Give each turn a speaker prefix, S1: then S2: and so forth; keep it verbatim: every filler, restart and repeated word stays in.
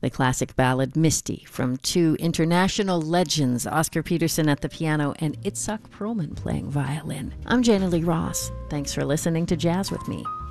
S1: The classic ballad Misty from two international legends, Oscar Peterson at the piano and Itzhak Perlman playing violin. I'm Jana Lee Ross. Thanks for listening to Jazz with Me.